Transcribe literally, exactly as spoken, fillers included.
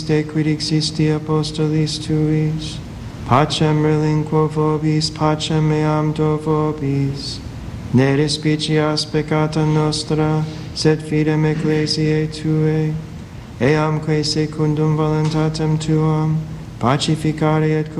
de quid existi apostolis tuis, pacem relinquo vobis, pacem meam do vobis, ne despicias peccata nostra, sed fidem ecclesiae Tuae, eamque secundum voluntatem Tuam, pacificare et